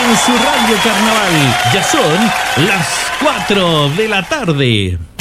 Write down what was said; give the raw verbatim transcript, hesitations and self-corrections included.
en su radio carnaval. Ya son las cuatro de la tarde.